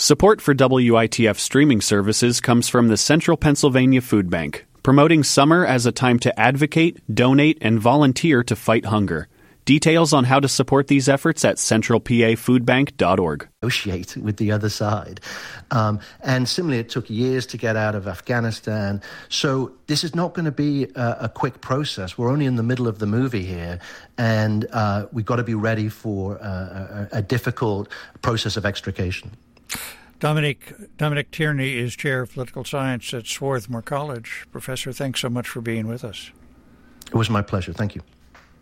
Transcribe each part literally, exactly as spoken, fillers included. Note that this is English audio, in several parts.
Support for W I T F streaming services comes from the Central Pennsylvania Food Bank, promoting summer as a time to advocate, donate, and volunteer to fight hunger. Details on how to support these efforts at central p a food bank dot org. Negotiate with the other side. Um, and similarly, it took years to get out of Afghanistan. So this is not going to be a, a quick process. We're only in the middle of the movie here, and uh, we've got to be ready for uh, a, a difficult process of extrication. Dominic Dominic Tierney is Chair of Political Science at Swarthmore College. Professor, thanks so much for being with us. It was my pleasure. Thank you.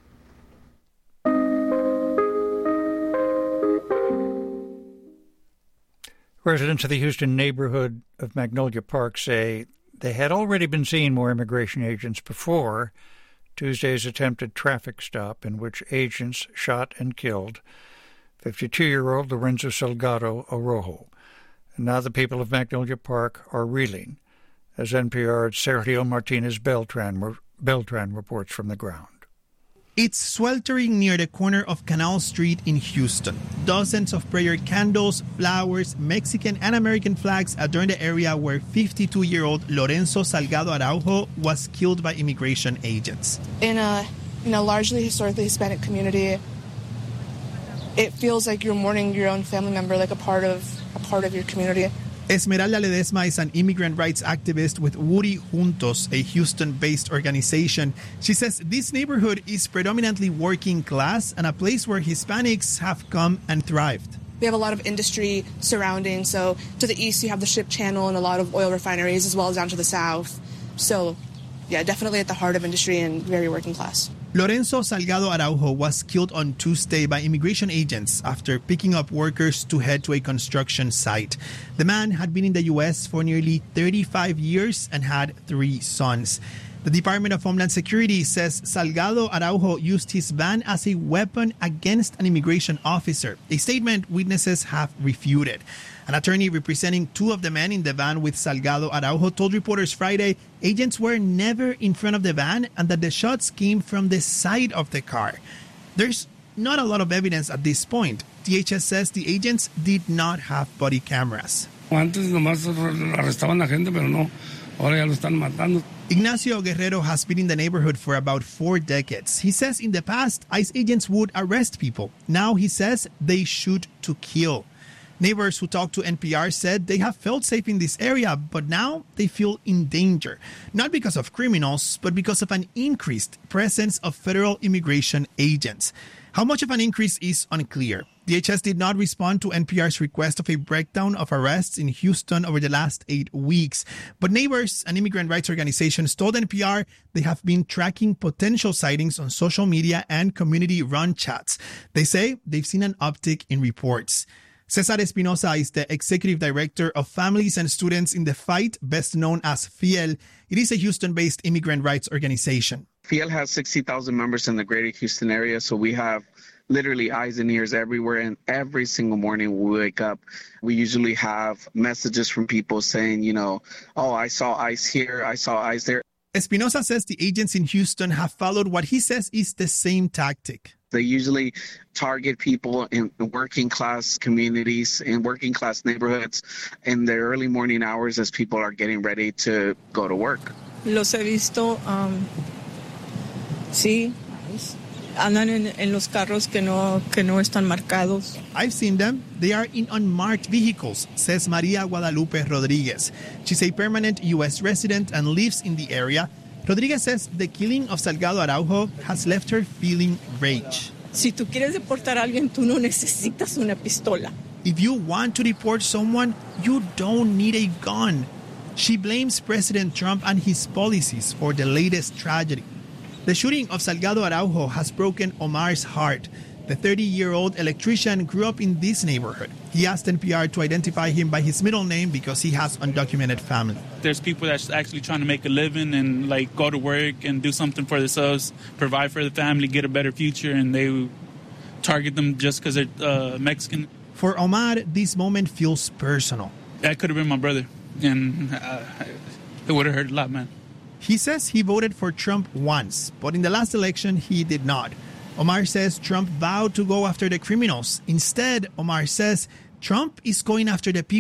Residents of the Houston neighborhood of Magnolia Park say they had already been seeing more immigration agents before Tuesday's attempted traffic stop in which agents shot and killed fifty-two-year-old Lorenzo Salgado Araujo. And now the people of Magnolia Park are reeling, as N P R's Sergio Martinez Beltran, Beltran reports from the ground. It's sweltering near the corner of Canal Street in Houston. Dozens of prayer candles, flowers, Mexican and American flags adorn the area where fifty-two-year-old Lorenzo Salgado Araujo was killed by immigration agents. In a, in a largely historically Hispanic community, it feels like you're mourning your own family member, like a part of a part of your community. Esmeralda Ledesma is an immigrant rights activist with Woody Juntos, a Houston-based organization. She says this neighborhood is predominantly working class and a place where Hispanics have come and thrived. We have a lot of industry surrounding. So to the east, you have the Ship Channel and a lot of oil refineries, as well as down to the south. So, yeah, definitely at the heart of industry and very working class. Lorenzo Salgado Araujo was killed on Tuesday by immigration agents after picking up workers to head to a construction site. The man had been in the U S for nearly thirty-five years and had three sons. The Department of Homeland Security says Salgado Araujo used his van as a weapon against an immigration officer, a statement witnesses have refuted. An attorney representing two of the men in the van with Salgado Araujo told reporters Friday agents were never in front of the van and that the shots came from the side of the car. There's not a lot of evidence at this point. D H S says the agents did not have body cameras. Antes nomás arrestaban a gente, pero no. Ahora ya lo están matando. Ignacio Guerrero has been in the neighborhood for about four decades. He says in the past, ICE agents would arrest people. Now he says they shoot to kill. Neighbors who talked to N P R said they have felt safe in this area, but now they feel in danger. Not because of criminals, but because of an increased presence of federal immigration agents. How much of an increase is unclear. D H S did not respond to N P R's request of a breakdown of arrests in Houston over the last eight weeks. But neighbors and immigrant rights organizations told N P R they have been tracking potential sightings on social media and community-run chats. They say they've seen an uptick in reports. Cesar Espinosa is the executive director of Families and Students in the Fight, best known as FIEL. It is a Houston-based immigrant rights organization. FIEL has sixty thousand members in the greater Houston area, so we have literally eyes and ears everywhere, and every single morning we wake up, we usually have messages from people saying, you know, oh, I saw ICE here, I saw ICE there. Espinosa says the agents in Houston have followed what he says is the same tactic. They usually target people in working class communities, in working class neighborhoods in the early morning hours as people are getting ready to go to work. Los he visto, um, sí, andan en, en los carros que no, que no están marcados. I've seen them. They are in unmarked vehicles, says Maria Guadalupe Rodriguez. She's a permanent U S resident and lives in the area. Rodriguez says the killing of Salgado Araujo has left her feeling rage. Si tú quieres deportar a alguien, tú no necesitas una pistola. If you want to deport someone, you don't need a gun. She blames President Trump and his policies for the latest tragedy. The shooting of Salgado Araujo has broken Omar's heart. The thirty-year-old electrician grew up in this neighborhood. He asked N P R to identify him by his middle name because he has undocumented family. There's people that's actually trying to make a living and like go to work and do something for themselves, provide for the family, get a better future, and they target them just because they're uh, Mexican. For Omar, this moment feels personal. That could have been my brother, and uh, it would have hurt a lot, man. He says he voted for Trump once, but in the last election, he did not. Omar says Trump vowed to go after the criminals. Instead, Omar says Trump is going after the people